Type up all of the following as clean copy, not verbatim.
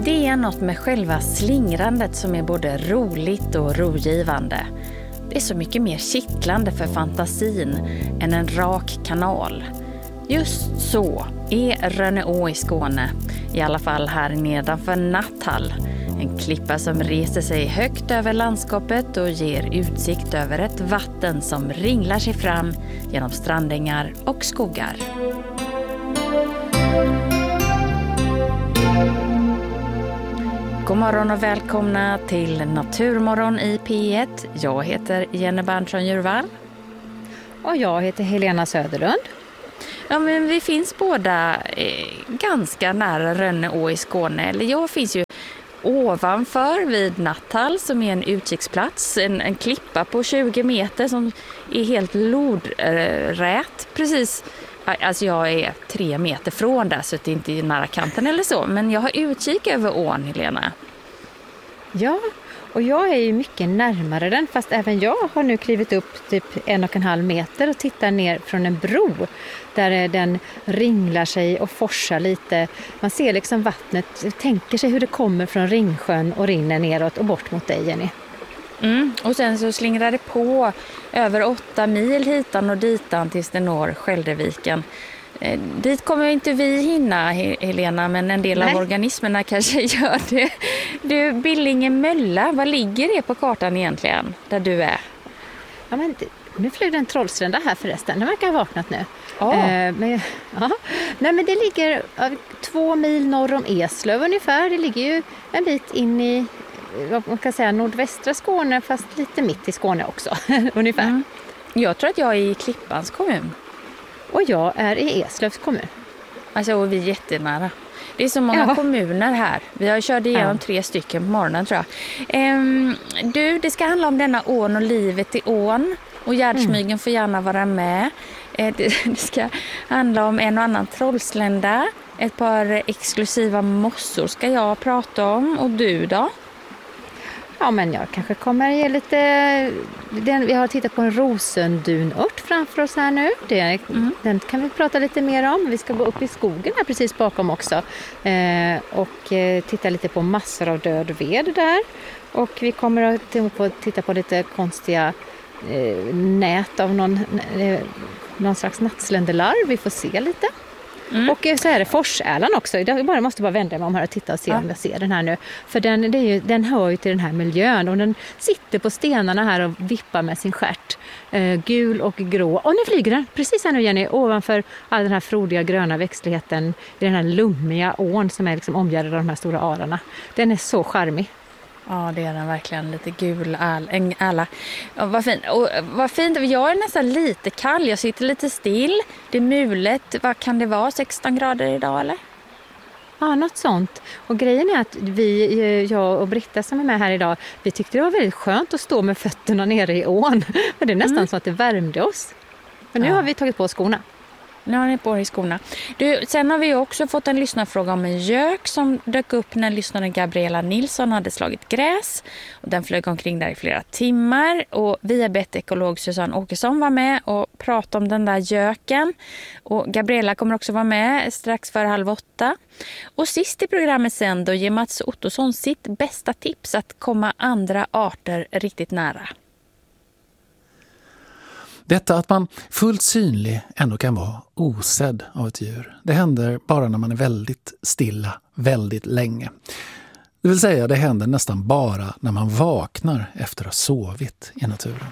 Det är något med själva slingrandet som är både roligt och rogivande. Det är så mycket mer kittlande för fantasin än en rak kanal. Just så är Rönneå i Skåne, i alla fall här nedanför Natthall. En klippa som reser sig högt över landskapet och ger utsikt över ett vatten som ringlar sig fram genom strandängar och skogar. God morgon och välkomna till Naturmorgon i P1. Jag heter Jenny Berntsson-Djurvall. Och jag heter Helena Söderlund. Ja, men vi finns båda ganska nära Rönneå i Skåne. Eller jag finns ju ovanför vid Natthall som är en utkiksplats. En klippa på 20 meter som är helt lodrät. Precis. Alltså jag är 3 meter från där så det är inte nära kanten eller så. Men jag har utkik över ån, Helena. Ja, och jag är ju mycket närmare den. Fast även jag har nu klivit upp typ 1,5 meter och tittar ner från en bro. Där den ringlar sig och forsar lite. Man ser liksom vattnet, tänker sig hur det kommer från Ringsjön och rinner neråt och bort mot dig, Jenny. Och sen så slingrar det på över 8 mil hitan och ditan tills det når Skälderviken. Dit kommer inte vi hinna, Helena, men en del av organismerna kanske gör det. Du, Billingemölla, vad ligger det på kartan egentligen, där du är? Ja, men nu flyger en trollstrända här förresten. Den verkar ha vaknat nu. Men det ligger 2 mil norr om Eslöv ungefär. Det ligger ju en bit in i man kan säga nordvästra Skåne, fast lite mitt i Skåne också, ungefär. Jag tror att jag är i Klippans kommun. Och jag är i Eslövs kommun. Alltså, vi är jättenära. Det är så många kommuner här. Vi har kört igenom 3 stycken på morgonen, tror jag. Det ska handla om denna ån och livet i ån. Och Gärdsmygen får gärna vara med. Det ska handla om en och annan trollslända. Ett par exklusiva mossor ska jag prata om. Och du då? Ja, men jag kanske kommer ge lite... Vi har tittat på en rosendunört framför oss här nu. Den kan vi prata lite mer om. Vi ska gå upp i skogen här precis bakom också. Och titta lite på massor av död ved där. Och vi kommer att titta på lite konstiga nät av någon slags nattsländelarv. Vi får se lite. Och så är det forsärlan också. Jag måste bara vända mig om här och titta och se om jag ser den här nu. För den hör ju till den här miljön. Och den sitter på stenarna här och vippar med sin stjärt. Gul och grå. Och nu flyger den precis här nu, Jenny. Ovanför all den här frodiga gröna växtligheten. I den här lummiga ån som är liksom omgärdad av de här stora ararna. Den är så charmig. Ja, det är den verkligen. Lite gul alla. Ja, vad fint. Jag är nästan lite kall. Jag sitter lite still. Det är mulet. Vad kan det vara? 16 grader idag, eller? Ja, något sånt. Och grejen är att jag och Britta som är med här idag, vi tyckte det var väldigt skönt att stå med fötterna nere i ån. Men det är nästan så att det värmde oss. Men nu har vi tagit på skorna. Nu har ni på i skorna. Sen har vi också fått en lyssnarfråga om en gök som dök upp när lyssnaren Gabriella Nilsson hade slagit gräs. Och den flög omkring där i flera timmar. Och vi har bett ekolog Susanne Åkesson vara med och prata om den där göken. Och Gabriella kommer också vara med strax före 7:30. Och sist i programmet sen då ger Mats Ottosson sitt bästa tips att komma andra arter riktigt nära. Detta att man fullt synlig ändå kan vara osedd av ett djur. Det händer bara när man är väldigt stilla, väldigt länge. Det vill säga, det händer nästan bara när man vaknar efter att ha sovit i naturen.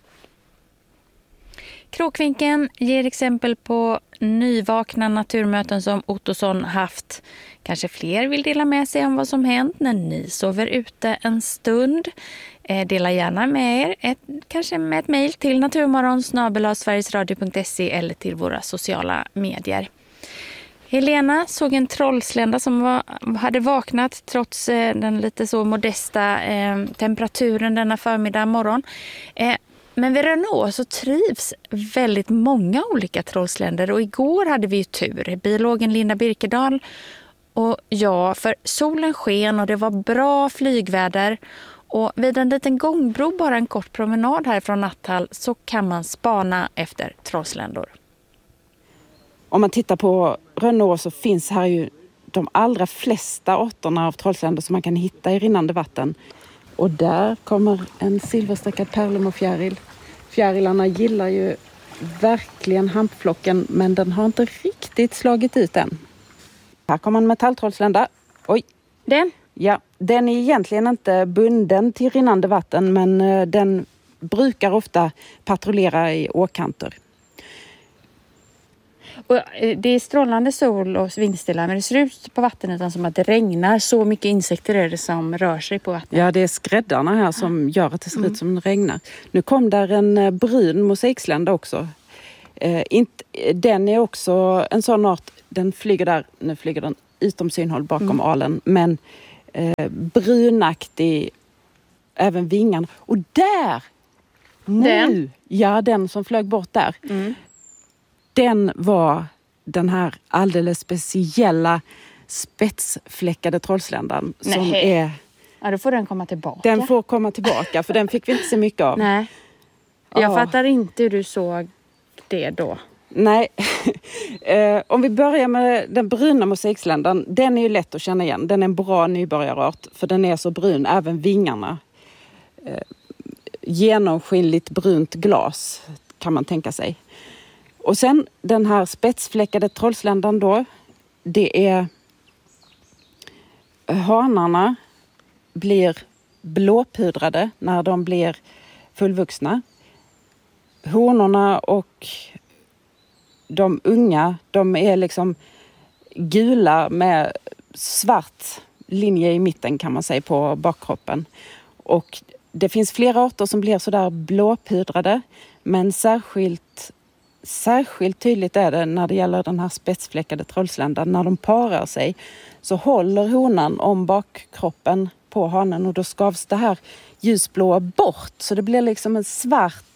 Krokvinkeln ger exempel på nyvakna naturmöten som Ottosson haft. Kanske fler vill dela med sig om vad som hänt när ni sover ute en stund. Dela gärna med er, kanske med ett mejl till naturmorgon@sverigesradio.se eller till våra sociala medier. Helena såg en trollslända som hade vaknat trots den lite så modesta temperaturen denna förmiddag morgon. Men vid Rönneå så trivs väldigt många olika trollsländer och igår hade vi ju tur. Biologen Linda Birkedal och jag, för solen sken och det var bra flygväder. Och vid en liten gångbro, bara en kort promenad härifrån Natthall, så kan man spana efter trollsländor. Om man tittar på Rönneå så finns här ju de allra flesta arterna av trollsländor som man kan hitta i rinnande vatten. Och där kommer en silverstreckad pärlemorfjäril. Fjärilarna gillar ju verkligen hampflocken, men den har inte riktigt slagit ut än. Här kommer en metalltrollslända. Oj! Den? Ja, den är egentligen inte bunden till rinnande vatten, men den brukar ofta patrullera i åkanter. Och det är strålande sol och vindstilla, men det ser ut på vattnet som att det regnar. Så mycket insekter är det som rör sig på vattnet. Ja, det är skräddarna här som gör att det ser ut som det regnar. Nu kom där en brun mosaikslända också. Den är också en sån art, den flyger där, nu flyger den utom synhåll bakom alen, men brunaktig, även vingarna. Och där! Nu! Ja, den som flög bort där. Den var den här alldeles speciella spetsfläckade trollsländan. Som är... Ja, då får den komma tillbaka. Den får komma tillbaka, för den fick vi inte så mycket av. Nej. Jag fattar inte hur du såg det då. Nej. Om vi börjar med den bruna mosaiksländan. Den är ju lätt att känna igen. Den är en bra nybörjarart, för den är så brun, även vingarna. Genomskinligt brunt glas kan man tänka sig. Och sen den här spetsfläckade trollsländan då, det är hanarna blir blåpudrade när de blir fullvuxna. Honorna och de unga, de är liksom gula med svart linje i mitten kan man säga på bakkroppen. Och det finns flera arter som blir sådär blåpudrade, men särskilt tydligt är det när det gäller den här spetsfläckade trollsländan. När de parar sig så håller honan om bakkroppen på hanen och då skavs det här ljusblåa bort. Så det blir liksom en svart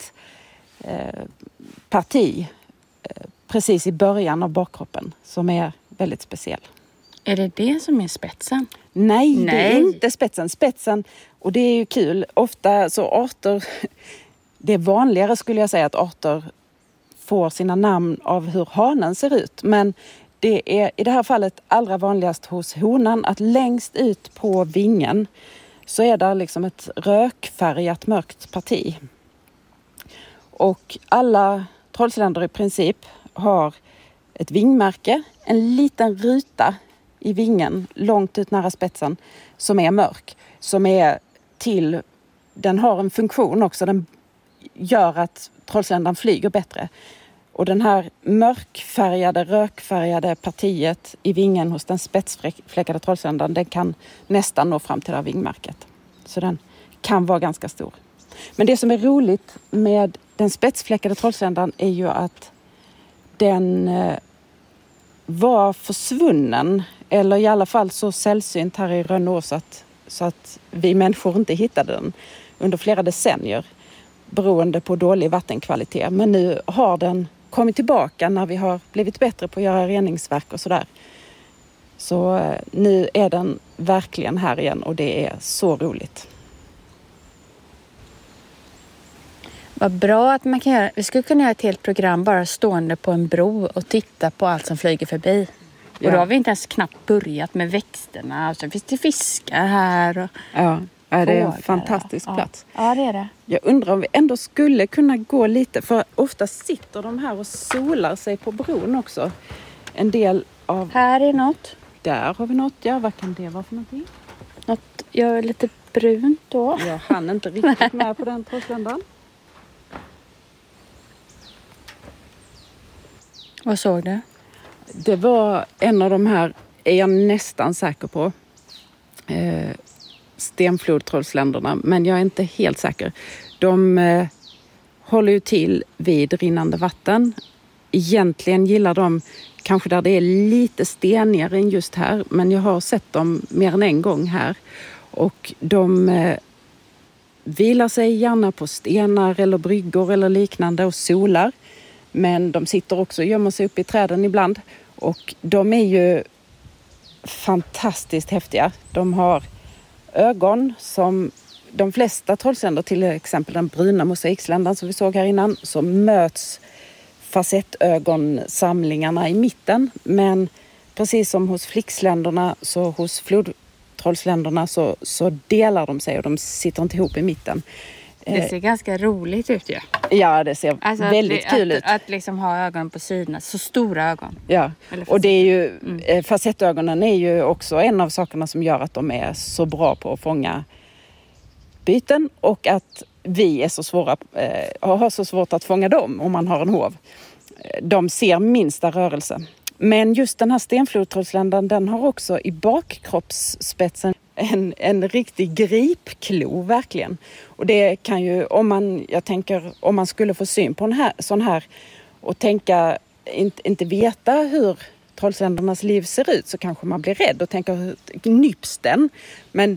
parti precis i början av bakkroppen som är väldigt speciell. Är det det som är spetsen? Nej, det är inte spetsen. Spetsen, och det är ju kul, ofta så arter, det är vanligare skulle jag säga att arter får sina namn av hur hanen ser ut. Men det är i det här fallet allra vanligast hos honan att längst ut på vingen så är där liksom ett rökfärgat mörkt parti. Och alla trollsländor i princip har ett vingmärke, en liten ruta i vingen långt ut nära spetsen som är mörk. Den har en funktion också, den gör att trollsländan flyger bättre. Och den här rökfärgade partiet i vingen hos den spetsfläckade trollsländan, den kan nästan nå fram till det här vingmärket. Så den kan vara ganska stor. Men det som är roligt med den spetsfläckade trollsländan är ju att den var försvunnen, eller i alla fall så sällsynt här i Rönnås så att vi människor inte hittade den under flera decennier beroende på dålig vattenkvalitet. Men nu har den kommit tillbaka när vi har blivit bättre på att göra reningsverk och sådär. Så nu är den verkligen här igen och det är så roligt. Vad bra att man kan göra. Vi skulle kunna göra ett helt program bara stående på en bro och titta på allt som flyger förbi. Ja. Och då har vi inte ens knappt börjat med växterna. Så finns det fiskar här. Och ja, det är en fantastisk plats. Ja, det är det. Jag undrar om vi ändå skulle kunna gå lite. För ofta sitter de här och solar sig på bron också. En del av... Här är något. Där har vi något. Ja, vad kan det vara för någonting? Något gör lite brunt då. Jag hann inte riktigt med på den trollsländan. Vad såg du? Det var en av de här, är jag nästan säker på, stenflodtrollsländerna. Men jag är inte helt säker. De håller ju till vid rinnande vatten. Egentligen gillar de kanske där det är lite stenigare än just här. Men jag har sett dem mer än en gång här. Och de vilar sig gärna på stenar eller bryggor eller liknande och solar. Men de sitter också och gömmer sig upp i träden ibland. Och de är ju fantastiskt häftiga. De har ögon som de flesta trollsländor, till exempel den bruna mosaiksländan som vi såg här innan, så möts facettögonsamlingarna i mitten. Men precis som hos flicksländerna så hos flodtrollsländerna så delar de sig och de sitter inte ihop i mitten. Det ser ganska roligt ut ju. Ja, det ser väldigt kul ut. Att liksom ha ögon på sidorna, så stora ögon. Ja, och det är ju, facettögonen är ju också en av sakerna som gör att de är så bra på att fånga byten och att vi är så svåra, har så svårt att fånga dem om man har en hov. De ser minsta rörelse. Men just den här stenflodtrollsländan, den har också i bakkroppsspetsen en riktig gripklo verkligen. Och det kan ju, om man skulle få syn på en sån här och inte veta hur trollsländernas liv ser ut, så kanske man blir rädd och tänker, nyps den? Men